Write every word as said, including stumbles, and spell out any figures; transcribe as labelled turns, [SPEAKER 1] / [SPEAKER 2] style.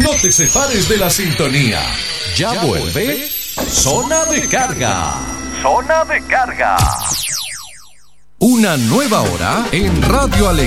[SPEAKER 1] No te separes de la sintonía. Ya vuelve Zona de Carga. Zona de Carga. Una nueva hora en Radio Alegría.